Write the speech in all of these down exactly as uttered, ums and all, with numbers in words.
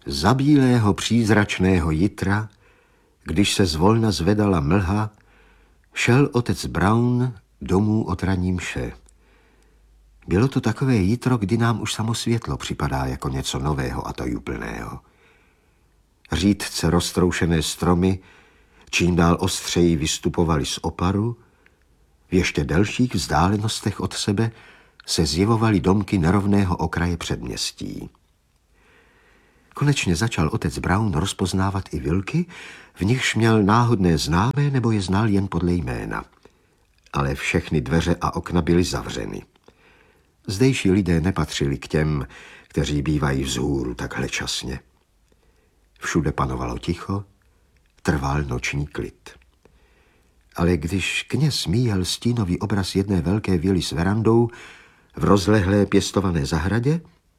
Za bílého přízračného jitra, když se zvolna zvedala mlha, šel otec Brown domů od ranní mše. Bylo to takové jitro, kdy nám už samo světlo připadá jako něco nového a tajuplného. Řídce roztroušené stromy čím dál ostřeji vystupovaly z oparu, v ještě delších vzdálenostech od sebe se zjevovaly domky nerovného okraje předměstí. Konečně začal otec Brown rozpoznávat i vilky, v nichž měl náhodné známé nebo je znal jen podle jména. Ale všechny dveře a okna byly zavřeny. Zdejší lidé nepatřili k těm, kteří bývají vzhůru takhle časně. Všude panovalo ticho, trval noční klid. Ale když kněz míjel stínový obraz jedné velké vily s verandou v rozlehlé pěstované zahradě,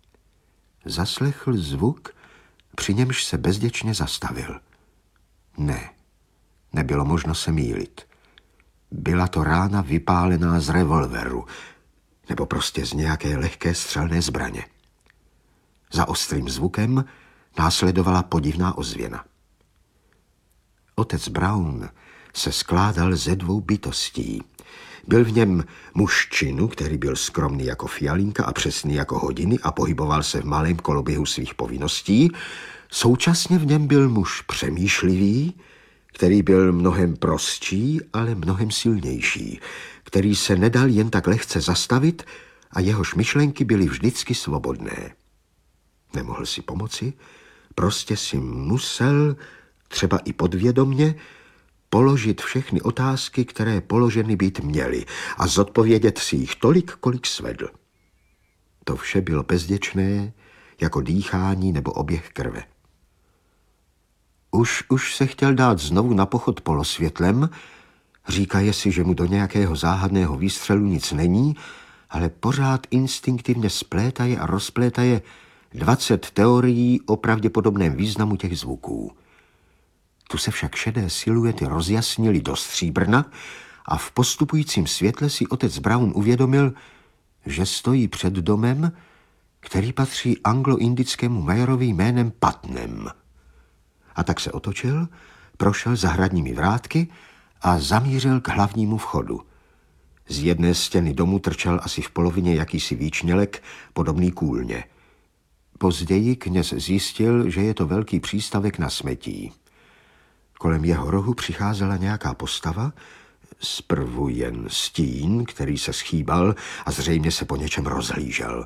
zaslechl zvuk, při němž se bezděčně zastavil. Ne, nebylo možno se mýlit. Byla to rána vypálená z revolveru, nebo prostě z nějaké lehké střelné zbraně. Za ostrým zvukem následovala podivná ozvěna. Otec Brown se skládal ze dvou bytostí. Byl v něm muž činu, který byl skromný jako fialínka a přesný jako hodiny a pohyboval se v malém koloběhu svých povinností. Současně v něm byl muž přemýšlivý, který byl mnohem prostší, ale mnohem silnější, který se nedal jen tak lehce zastavit a jehož myšlenky byly vždycky svobodné. Nemohl si pomoci, prostě si musel, třeba i podvědomně, položit všechny otázky, které položeny být měly a zodpovědět si jich tolik, kolik svedl. To vše bylo bezděčné, jako dýchání nebo oběh krve. Už, už se chtěl dát znovu na pochod polosvětlem, říkaje si, že mu do nějakého záhadného výstřelu nic není, ale pořád instinktivně splétaje a rozplétaje dvacet teorií o pravděpodobném významu těch zvuků. Tu se však šedé siluety rozjasnily do stříbrna a v postupujícím světle si otec Brown uvědomil, že stojí před domem, který patří anglo-indickému majerovi jménem Putnam. A tak se otočil, prošel zahradními vrátky a zamířil k hlavnímu vchodu. Z jedné stěny domu trčel asi v polovině jakýsi výčnělek, podobný kůlně. Později kněz zjistil, že je to velký přístavek na smetí. Kolem jeho rohu přicházela nějaká postava, zprvu jen stín, který se schýbal a zřejmě se po něčem rozhlížel.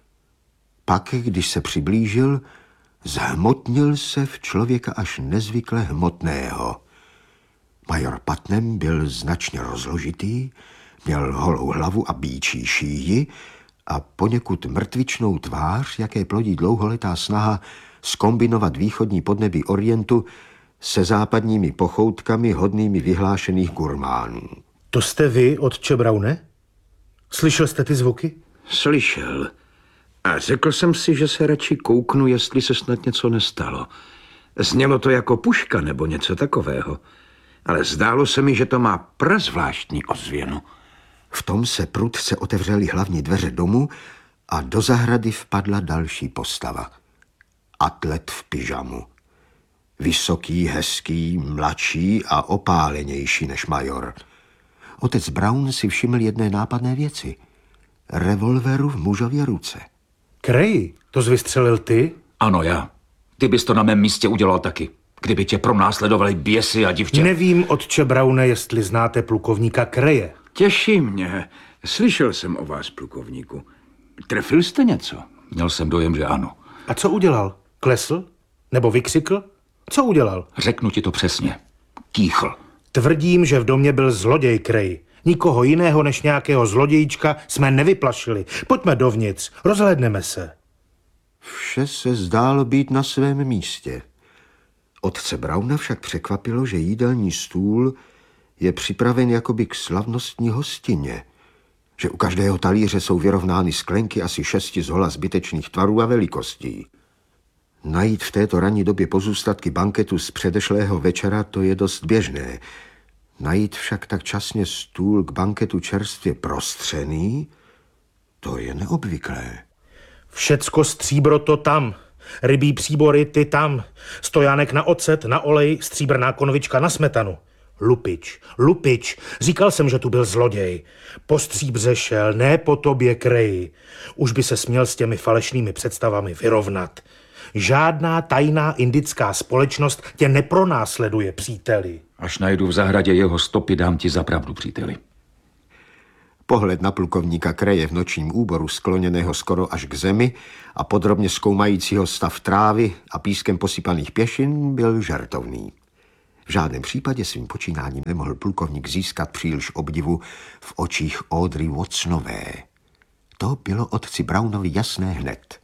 Pak, když se přiblížil, zhmotnil se v člověka až nezvykle hmotného. Major Putnam byl značně rozložitý, měl holou hlavu a býčí šíji a poněkud mrtvičnou tvář, jaké plodí dlouholetá snaha zkombinovat východní podnebí Orientu se západními pochoutkami hodnými vyhlášených gurmánů. To jste vy, otče Browne? Slyšel jste ty zvuky? Slyšel. A řekl jsem si, že se radši kouknu, jestli se snad něco nestalo. Znělo to jako puška nebo něco takového. Ale zdálo se mi, že to má prazvláštní ozvěnu. V tom se prudce otevřely hlavní dveře domu a do zahrady vpadla další postava. Atlet v pyžamu. Vysoký, hezký, mladší a opálenější než major. Otec Brown si všiml jedné nápadné věci. Revolveru v mužově ruce. Cray, to jsi vystřelil ty? Ano, já. Ty bys to na mém místě udělal taky, kdyby tě pronásledovali běsy a divtě. Nevím, otče Browne, jestli znáte plukovníka Craye. Těší mě. Slyšel jsem o vás, plukovníku. Trefil jste něco? Měl jsem dojem, že ano. A co udělal? Klesl? Nebo vykřikl? Co udělal? Řeknu ti to přesně. Kýchl. Tvrdím, že v domě byl zloděj Cray. Nikoho jiného než nějakého zlodějíčka jsme nevyplašili. Pojďme dovnitř, rozhlédneme se. Vše se zdálo být na svém místě. Otce Browna však překvapilo, že jídelní stůl je připraven jakoby k slavnostní hostině, že u každého talíře jsou vyrovnány sklenky asi šesti zhola zbytečných tvarů a velikostí. Najít v této ranní době pozůstatky banketu z předešlého večera, to je dost běžné. Najít však tak časně stůl k banketu čerstvě prostřený, to je neobvyklé. Všecko stříbro to tam. Rybí příbory, ty tam. Stojánek na ocet, na olej, stříbrná konvička na smetanu. Lupič, lupič, říkal jsem, že tu byl zloděj. Po stříbře šel, ne po tobě, Kreji. Už by se směl s těmi falešnými představami vyrovnat. Žádná tajná indická společnost tě nepronásleduje, příteli. Až najdu v zahradě jeho stopy, dám ti za pravdu, příteli. Pohled na plukovníka Kreje v nočním úboru, skloněného skoro až k zemi a podrobně zkoumajícího stav trávy a pískem posypaných pěšin, byl žertovný. V žádném případě svým počínáním nemohl plukovník získat příliš obdivu v očích Audrey Watsonové. To bylo otci Brownovi jasné hned.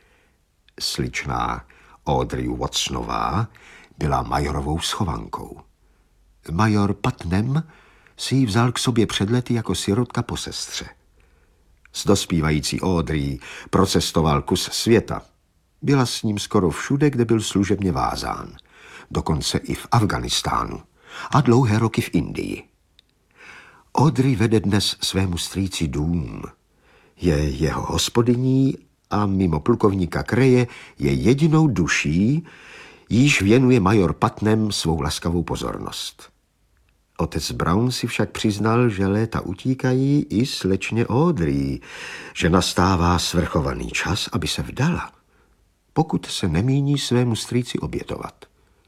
Sličná Audrey Watsonová byla majorovou schovankou. Major Putnam si ji vzal k sobě před lety jako sirotka po sestře. S dospívající Audrey procestoval kus světa. Byla s ním skoro všude, kde byl služebně vázán. Dokonce i v Afghánistánu a dlouhé roky v Indii. Audrey vede dnes svému strýci dům. Je jeho hospodyní a mimo plukovníka Kreje je jedinou duší, jíž věnuje major Putnam svou laskavou pozornost. Otec Brown si však přiznal, že léta utíkají i slečně Audrey, že nastává svrchovaný čas, aby se vdala, pokud se nemíní svému strýci obětovat.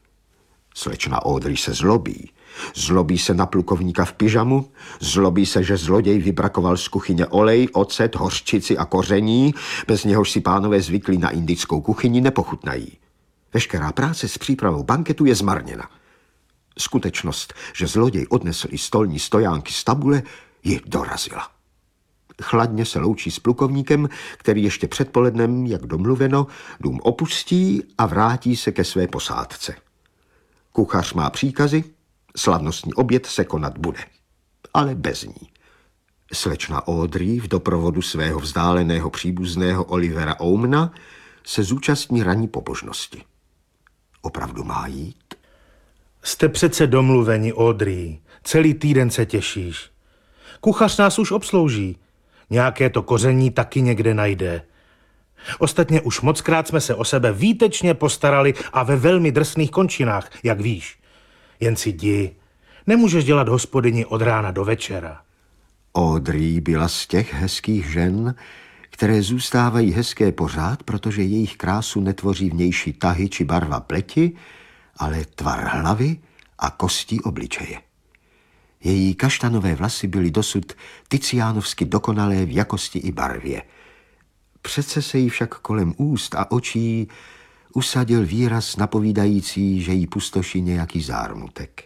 Slečna Audrey se zlobí. Zlobí se na plukovníka v pyžamu, zlobí se, že zloděj vybrakoval z kuchyně olej, ocet, hořčici a koření, bez něhož si pánové zvyklí na indickou kuchyni nepochutnají. Veškerá práce s přípravou banketu je zmarněna. Skutečnost, že zloděj odnesl i stolní stojánky z tabule, ji dorazila. Chladně se loučí s plukovníkem, který ještě předpolednem, jak domluveno, dům opustí a vrátí se ke své posádce. Kuchař má příkazy, slavnostní oběd se konat bude, ale bez ní. Slečna Audrey v doprovodu svého vzdáleného příbuzného Olivera Omna se zúčastní ranní pobožnosti. Opravdu má jít? Jste přece domluveni, Audrey. Celý týden se těšíš. Kuchař nás už obslouží. Nějaké to koření taky někde najde. Ostatně už mockrát jsme se o sebe výtečně postarali a ve velmi drsných končinách, jak víš. Jen si jdi. Nemůžeš dělat hospodyni od rána do večera. Audrey byla z těch hezkých žen, které zůstávají hezké pořád, protože jejich krásu netvoří vnější tahy či barva pleti, ale tvar hlavy a kostí obličeje. Její kaštanové vlasy byly dosud ticiánovsky dokonalé v jakosti i barvě. Přece se jí však kolem úst a očí usadil výraz napovídající, že jí pustoší nějaký zármutek.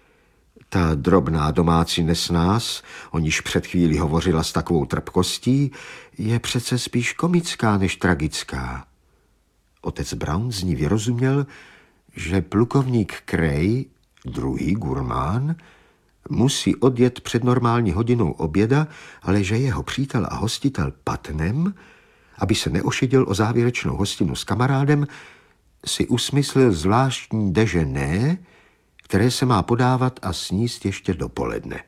Ta drobná domácí nesnás, o níž před chvíli hovořila s takovou trpkostí, je přece spíš komická než tragická. Otec Brown z ní vyrozuměl, že plukovník Krej, druhý gurmán, musí odjet před normální hodinou oběda, ale že jeho přítel a hostitel Putnam, aby se neošidil o závěrečnou hostinu s kamarádem, si usmyslil zvláštní déjeuner, které se má podávat a sníst ještě dopoledne.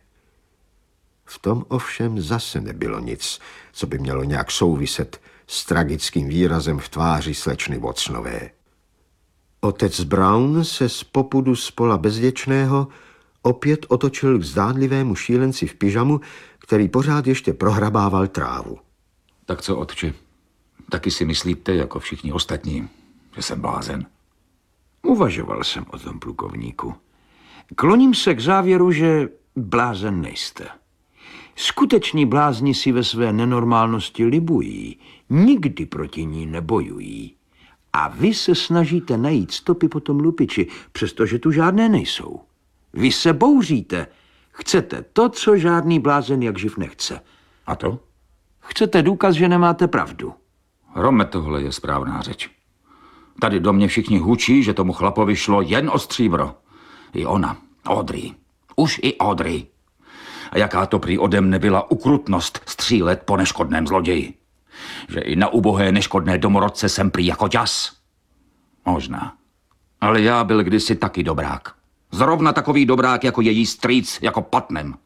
V tom ovšem zase nebylo nic, co by mělo nějak souviset s tragickým výrazem v tváři slečny Watsonové. Otec Brown se z popudu spola bezděčného opět otočil k zdánlivému šílenci v pyžamu, který pořád ještě prohrabával trávu. Tak co, otče? Taky si myslíte, jako všichni ostatní, že jsem blázen? Uvažoval jsem o tom, plukovníku. Kloním se k závěru, že blázen nejste. Skuteční blázni si ve své nenormálnosti libují, nikdy proti ní nebojují. A vy se snažíte najít stopy po tom lupiči, přestože tu žádné nejsou. Vy se bouříte. Chcete to, co žádný blázen jak živ nechce. A to? Chcete důkaz, že nemáte pravdu. Rome, tohle je správná řeč. Tady do mě všichni hučí, že tomu chlapovi šlo jen o stříbro. I ona, Audrey. Už i Audrey. A jaká to prý ode mne byla ukrutnost střílet po neškodném zloději. Že i na ubohé neškodné domorodce jsem prý jako ďas. Možná. Ale já byl kdysi taky dobrák. Zrovna takový dobrák jako její strýc, jako Putnam.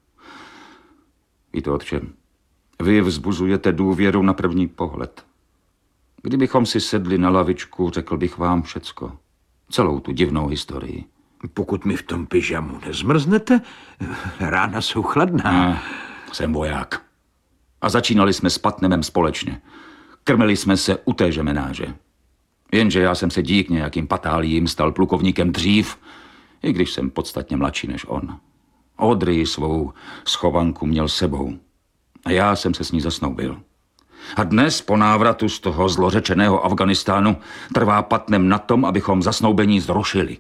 Víte, otče, vy vzbuzujete důvěru na první pohled. Kdybychom si sedli na lavičku, řekl bych vám všecko. Celou tu divnou historii. Pokud mi v tom pyžamu nezmrznete, rána jsou chladná. Ne, jsem voják. A začínali jsme s Patnemem společně. Krmili jsme se u té žemenáže. Jenže já jsem se dík nějakým patálím stal plukovníkem dřív, i když jsem podstatně mladší než on. Audrey svou schovanku měl sebou. A já jsem se s ní zasnoubil. A dnes po návratu z toho zlořečeného Afganistánu trvá Patnem na tom, abychom zasnoubení zrušili.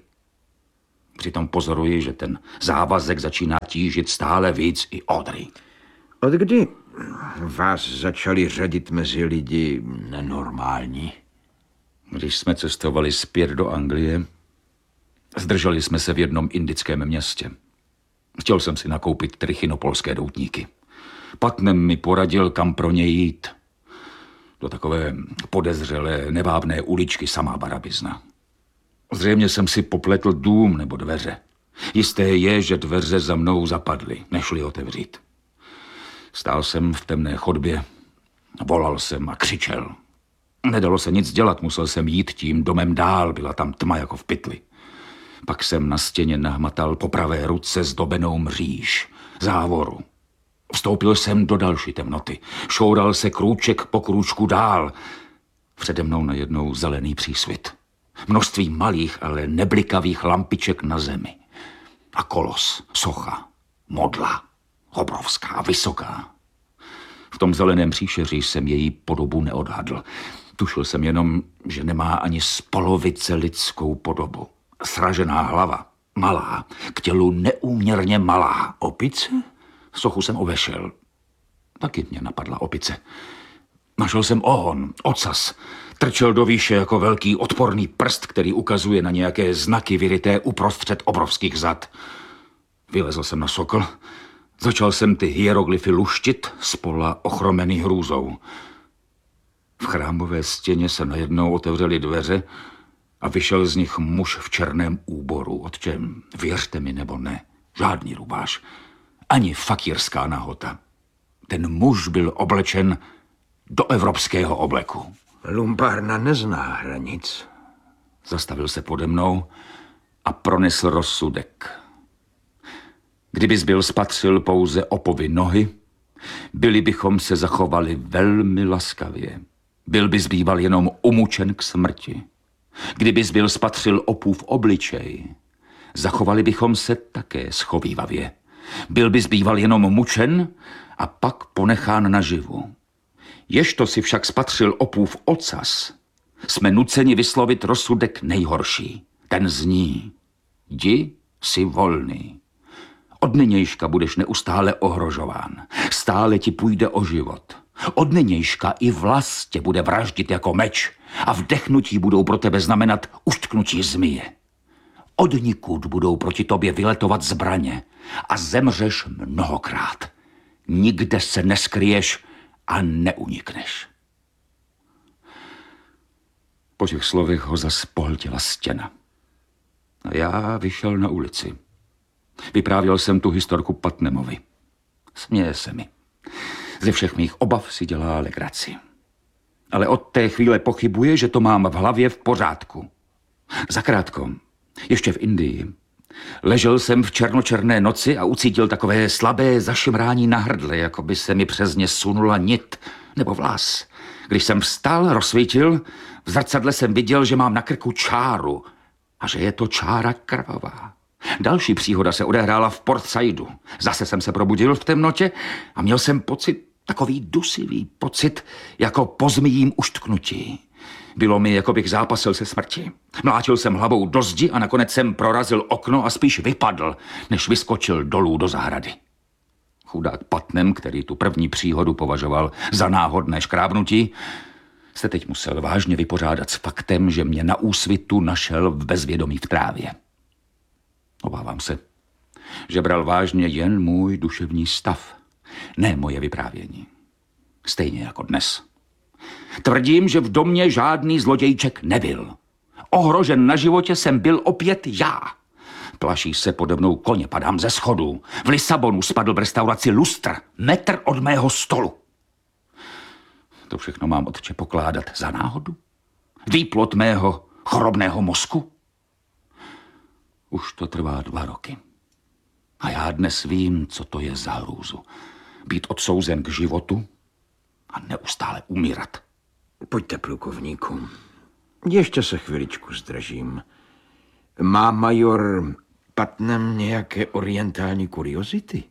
Přitom pozoruji, že ten závazek začíná tížit stále víc i Audrey. Od kdy vás začali řadit mezi lidi nenormální? Když jsme cestovali zpět do Anglie, zdrželi jsme se v jednom indickém městě. Chtěl jsem si nakoupit trichinopolské doutníky. Patnem mi poradil, kam pro ně jít. Do takové podezřelé, nevábné uličky samá barabizna. Zřejmě jsem si popletl dům nebo dveře. Jisté je, že dveře za mnou zapadly, nešli otevřít. Stál jsem v temné chodbě, volal jsem a křičel. Nedalo se nic dělat, musel jsem jít tím domem dál, byla tam tma jako v pytli. Pak jsem na stěně nahmatal po pravé ruce zdobenou mříž, závoru. Vstoupil jsem do další temnoty, šoural se krůček po krůčku dál. Přede mnou najednou zelený přísvit. Množství malých, ale neblikavých lampiček na zemi. A kolos, socha, modla, obrovská, vysoká. V tom zeleném příšeří jsem její podobu neodhadl. Tušil jsem jenom, že nemá ani z polovice lidskou podobu. Sražená hlava, malá, k tělu neúměrně malá. Opice? Sochu jsem obešel. Taky mě napadla opice. Našel jsem ohon, ocas. Trčel do výše jako velký odporný prst, který ukazuje na nějaké znaky vyryté uprostřed obrovských zad. Vylezl jsem na sokol. Začal jsem ty hieroglyfy luštit, spola ochromený hrůzou. V chrámové stěně se najednou otevřely dveře a vyšel z nich muž v černém úboru. Otčem, věřte mi nebo ne, žádný rubáš, ani fakírská nahota. Ten muž byl oblečen do evropského obleku. Lumpárna nezná hranic. Zastavil se pode mnou a pronesl rozsudek. Kdybys byl spatřil pouze opovy nohy, byli bychom se zachovali velmi laskavě. Byl bys býval jenom umučen k smrti. Kdybys byl spatřil opův obličej, zachovali bychom se také schovívavě. Byl bys býval jenom mučen a pak ponechán naživu. Ježto si však spatřil opův ocas, jsme nuceni vyslovit rozsudek nejhorší. Ten zní: jdi si volný. Od nynějška budeš neustále ohrožován. Stále ti půjde o život. Od nynějška i vlas tě bude vraždit jako meč a vdechnutí budou pro tebe znamenat uštknutí zmije. Od nikud budou proti tobě vyletovat zbraně a zemřeš mnohokrát. Nikde se neskryješ a neunikneš. Po těch slovech ho zas pohltila stěna. A já vyšel na ulici. Vyprávěl jsem tu historku Patnemovi. Směje se mi. Ze všech mých obav si dělá legraci. Ale od té chvíle pochybuje, že to mám v hlavě v pořádku. Zakrátko, ještě v Indii, ležel jsem v černočerné noci a ucítil takové slabé zašimrání na hrdle, jako by se mi přes ně sunula nit nebo vlas. Když jsem vstal, rozsvítil, v zrcadle jsem viděl, že mám na krku čáru a že je to čára krvavá. Další příhoda se odehrála v Port Saidu. Zase jsem se probudil v temnotě a měl jsem pocit, takový dusivý pocit, jako po zmijím uštknutí. Bylo mi, jako bych zápasil se smrti. Mlátil jsem hlavou do zdi a nakonec jsem prorazil okno a spíš vypadl, než vyskočil dolů do zahrady. Chudák Patnem, který tu první příhodu považoval za náhodné škrábnutí, se teď musel vážně vypořádat s faktem, že mě na úsvitu našel v bezvědomí v trávě. Obávám se, že bral vážně jen můj duševní stav, ne moje vyprávění. Stejně jako dnes. Tvrdím, že v domě žádný zlodějček nebyl. Ohrožen na životě jsem byl opět já. Plaší se pode mnou koně, padám ze schodů. V Lisabonu spadl v restauraci lustr, metr od mého stolu. To všechno mám, otče, pokládat za náhodu? Výplod mého chorobného mozku? Už to trvá dva roky. A já dnes vím, co to je za hrůzu. Být odsouzen k životu a neustále umírat. Pojďte, plukovníku. Ještě se chviličku zdržím. Má major Putnam nějaké orientální kuriozity?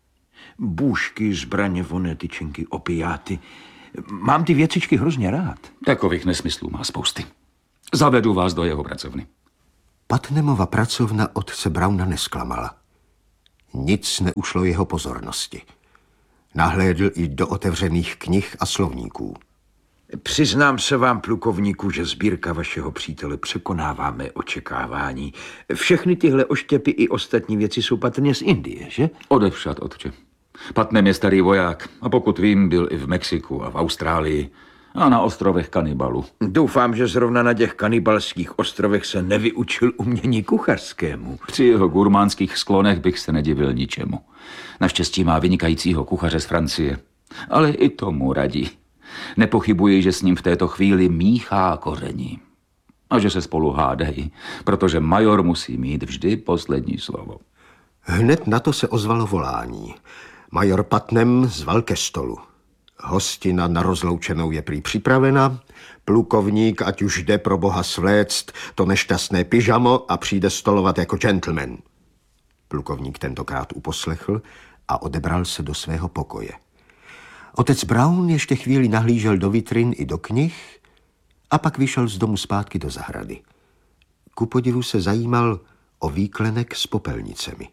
Bůžky, zbraně, vonné tyčinky, opiáty. Mám ty věcičky hrozně rád. Takových nesmyslů má spousty. Zavedu vás do jeho pracovny. Putnamova pracovna otce Browna nesklamala. Nic neušlo jeho pozornosti. Nahlédl i do otevřených knih a slovníků. Přiznám se vám, plukovníku, že sbírka vašeho přítele překonává mé očekávání. Všechny tyhle oštěpy i ostatní věci jsou patrně z Indie, že? Odevšad, otče. Putnam je starý voják a pokud vím, byl i v Mexiku a v Austrálii a na ostrovech Kanibalu. Doufám, že zrovna na těch kanibalských ostrovech se nevyučil umění kuchařskému. Při jeho gurmánských sklonech bych se nedivil ničemu. Naštěstí má vynikajícího kuchaře z Francie, ale i tomu radí. Nepochybuji, že s ním v této chvíli míchá koření. A že se spolu hádají, protože major musí mít vždy poslední slovo. Hned na to se ozvalo volání. Major Putnam zval ke stolu. Hostina na rozloučenou je prý připravena. Plukovník, ať už jde pro boha svléct to nešťastné pyžamo a přijde stolovat jako gentleman. Plukovník tentokrát uposlechl a odebral se do svého pokoje. Otec Brown ještě chvíli nahlížel do vitrin i do knih a pak vyšel z domu zpátky do zahrady. Ku podivu se zajímal o výklenek s popelnicemi.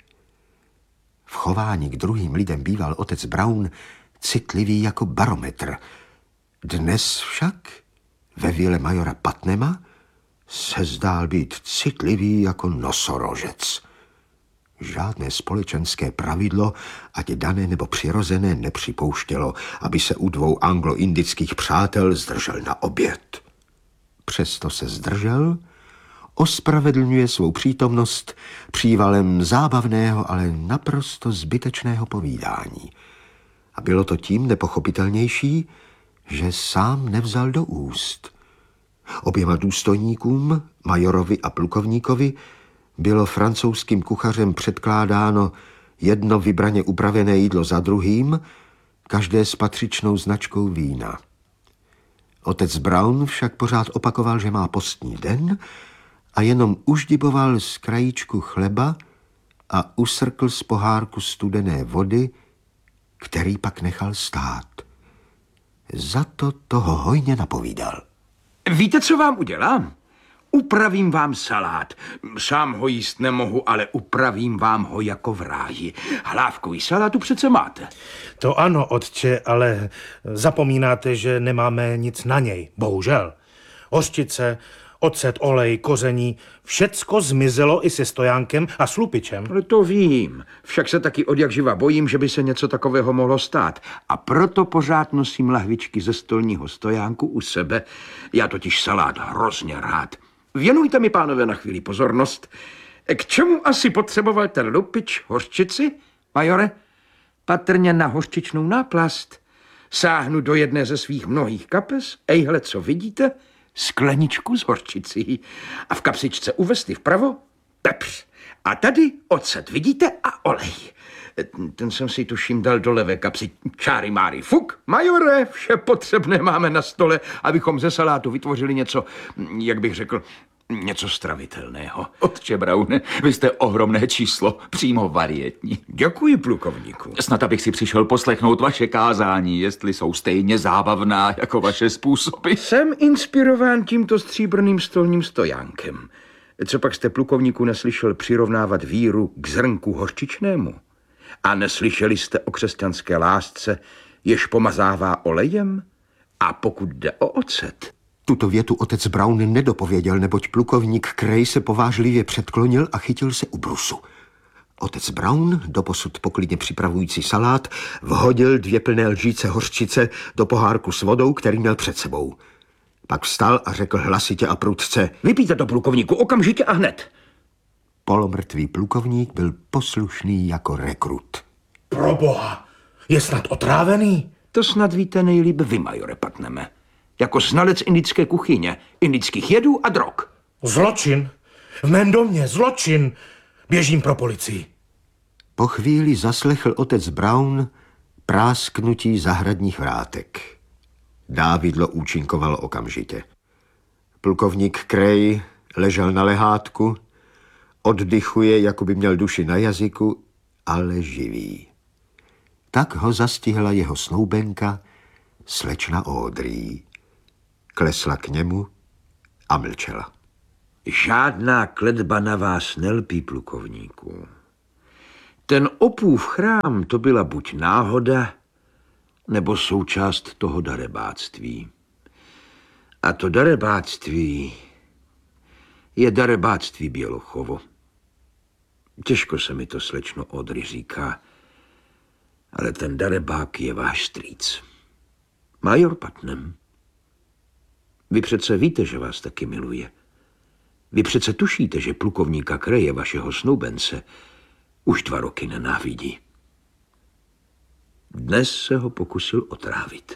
V chování k druhým lidem býval otec Brown citlivý jako barometr. Dnes však ve vile majora Putnama se zdál být citlivý jako nosorožec. Žádné společenské pravidlo, ať dané nebo přirozené, nepřipouštělo, aby se u dvou anglo-indických přátel zdržel na oběd. Přesto se zdržel, ospravedlňuje svou přítomnost přívalem zábavného, ale naprosto zbytečného povídání. A bylo to tím nepochopitelnější, že sám nevzal do úst. Oběma důstojníkům, majorovi a plukovníkovi, bylo francouzským kuchařem předkládáno jedno vybraně upravené jídlo za druhým, každé s patřičnou značkou vína. Otec Brown však pořád opakoval, že má postní den a jenom uždiboval z krajíčku chleba a usrkl z pohárku studené vody, který pak nechal stát. Za to toho hojně napovídal. Víte, co vám udělám? Upravím vám salát. Sám ho jíst nemohu, ale upravím vám ho jako v ráji. Hlávkový salátu přece máte. To ano, otče, ale zapomínáte, že nemáme nic na něj, bohužel. Hořčice, ocet, olej, koření, všecko zmizelo i se stojánkem a s lupičem. Ale to vím. Však se taky odjakživa bojím, že by se něco takového mohlo stát. A proto pořád nosím lahvičky ze stolního stojánku u sebe. Já totiž salát hrozně rád. Věnujte mi, pánové, na chvíli pozornost. K čemu asi potřeboval ten lupič hořčici, majore? Patrně na hořčičnou náplast. Sáhnu do jedné ze svých mnohých kapes. Ejhle, co vidíte? Skleničku s hořčicí. A v kapsičce u vesty vpravo pepř. A tady ocet, vidíte? A olej. Ten jsem si tuším dal do levé kapsy. Čáry máry fuk. Majore, vše potřebné máme na stole, abychom ze salátu vytvořili něco, jak bych řekl, něco stravitelného. Otče Browne, vy jste ohromné číslo, přímo varietní. Děkuji, plukovníku. Snad abych si přišel poslechnout vaše kázání, jestli jsou stejně zábavná jako vaše způsoby. Jsem inspirován tímto stříbrným stolním stojánkem. Co pak jste, plukovníku, neslyšel přirovnávat víru k zrnku hořčičnému? A neslyšeli jste o křesťanské lásce, jež pomazává olejem? A pokud jde o ocet? Tuto větu otec Brown nedopověděl, neboť plukovník Kray se povážlivě předklonil a chytil se u brusu. Otec Brown, doposud poklidně připravující salát, vhodil dvě plné lžíce hořčice do pohárku s vodou, který měl před sebou. Pak vstal a řekl hlasitě a prudce: Vypijte to, plukovníku, okamžitě a hned. Polomrtvý plukovník byl poslušný jako rekrut. Proboha, je snad otrávený? To snad víte nejlíp vy, majore Putname. Jako znalec indické kuchyně, indických jedů a drog. Zločin. V mém domě zločin. Běžím pro policii. Po chvíli zaslechl otec Brown prásknutí zahradních vrátek. Dávidlo účinkovalo okamžitě. Plukovník Cray ležel na lehátku, oddychuje, jako by měl duši na jazyku, ale živý. Tak ho zastihla jeho snoubenka, slečna Audrey. Klesla k němu a mlčela. Žádná kletba na vás nelpí, plukovníku. Ten opův chrám to byla buď náhoda, nebo součást toho darebáctví. A to darebáctví je darebáctví Bělochovo. Těžko se mi to, slečno Audrey, říká, ale ten darebák je váš strýc. Major Putnam. Vy přece víte, že vás taky miluje. Vy přece tušíte, že plukovníka Craye, vašeho snoubence, už dva roky nenávidí. Dnes se ho pokusil otrávit.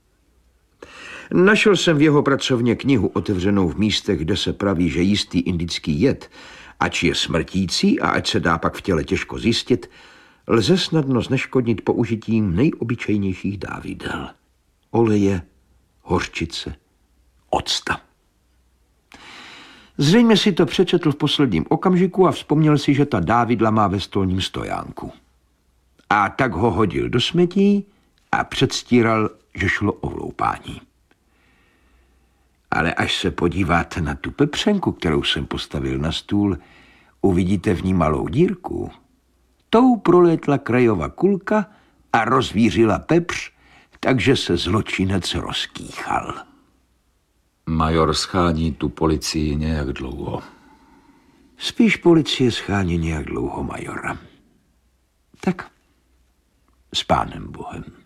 Našel jsem v jeho pracovně knihu otevřenou v místech, kde se praví, že jistý indický jed, ač je smrtící a ať se dá pak v těle těžko zjistit, lze snadno zneškodnit použitím nejobyčejnějších dávidel. Oleje, hořčice, octa. Zřejmě si to přečetl v posledním okamžiku a vzpomněl si, že ta dávidla má ve stolním stojánku. A tak ho hodil do smetí a předstíral, že šlo o vloupání. Ale až se podíváte na tu pepřenku, kterou jsem postavil na stůl, uvidíte v ní malou dírku. Tou prolétla Crayova kulka a rozvířila pepř, takže se zločinec rozkýchal. Major schání tu policii nějak dlouho. Spíš policie schání nějak dlouho majora. Tak, s pánem Bohem.